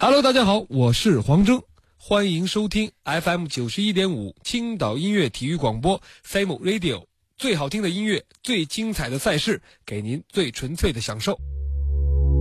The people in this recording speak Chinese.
Hello， 大家好，我是黄峥，欢迎收听 FM 91.5青岛音乐体育广播 FAMO Radio， 最好听的音乐，最精彩的赛事，给您最纯粹的享受。